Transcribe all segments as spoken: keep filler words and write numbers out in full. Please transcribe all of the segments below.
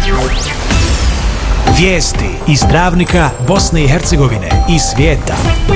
Vijesti iz Travnika, Bosne i Hercegovine i svijeta.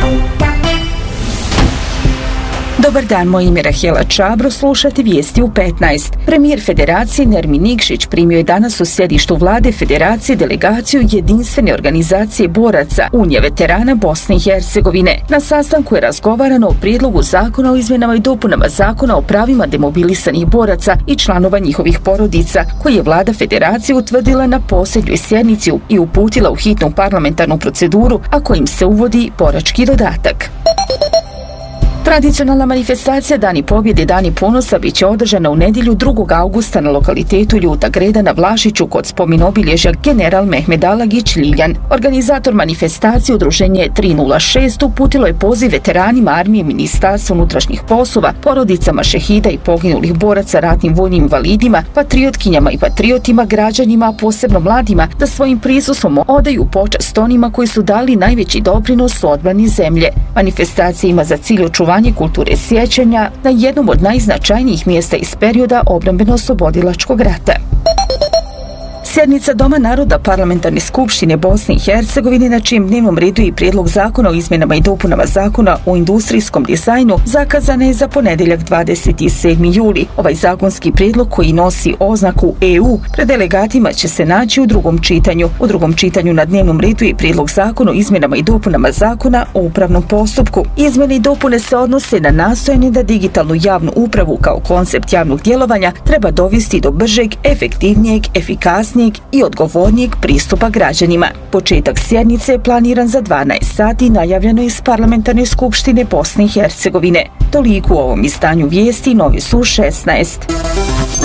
Dobar dan, moje ime je Rahela Čabro, slušate vijesti u petnaest. Premijer Federacije Nermin Nikšić primio je danas u sjedištu vlade Federacije delegaciju jedinstvene organizacije boraca Unije veterana Bosne i Hercegovine. Na sastanku je razgovarano o prijedlogu zakona o izmjenama i dopunama zakona o pravima demobilisanih boraca i članova njihovih porodica, koji je vlada Federacije utvrdila na posljednjoj sjednici i uputila u hitnu parlamentarnu proceduru, a kojim se uvodi borački dodatak. Tradicionalna manifestacija Dani pobjede, Dani ponosa bit će održana u nedjelju drugog augusta na lokalitetu Ljuta Greda na Vlašiću kod spomen-obilježja General Mehmed Alagić Ljiljan. Organizator manifestacije udruženje tri nula šest uputilo je poziv veteranima armije, Ministarstva unutrašnjih poslova, porodicama šehida i poginulih boraca, ratnim vojnim invalidima, patriotkinjama i patriotima, građanima, a posebno mladima, da svojim prisustvom odaju počast onima koji su dali najveći doprinos u odbrani zemlje. Manifestacija ima za cilj očuvanje kulture sjećanja na jednom od najznačajnijih mjesta iz perioda obrambeno-oslobodilačkog rata. Sjednica Doma naroda Parlamentarne skupštine Bosne i Hercegovine, na čijem dnevnom redu je i prijedlog zakona o izmjenama i dopunama zakona o industrijskom dizajnu, zakazana je za ponedjeljak dvadeset sedmi juli. Ovaj zakonski prijedlog, koji nosi oznaku E U, pred delegatima će se naći u drugom čitanju. U drugom čitanju na dnevnom redu je i prijedlog zakona o izmjenama i dopunama zakona o upravnom postupku. Izmjene i dopune se odnose na nastojanje da digitalnu javnu upravu kao koncept javnog djelovanja treba dovesti do bržeg, efektivnijeg, efikasnijeg i odgovornijeg pristupa građanima. Početak sjednice je planiran za dvanaest sati, najavljeno iz Parlamentarne skupštine Bosne i Hercegovine. Toliko u ovom izdanju vijesti, novi su šesnaest.